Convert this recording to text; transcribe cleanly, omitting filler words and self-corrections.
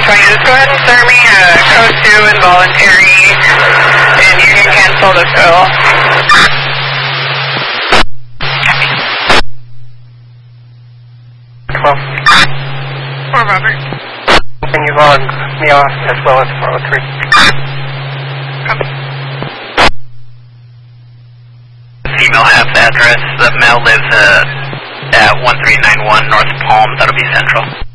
320, just go ahead and start me code 2 involuntary, and you can cancel the fill. Well, Robert. can you log me off as well as 403? Copy. Female has the address. The male lives at 1391 North Palm. That'll be central.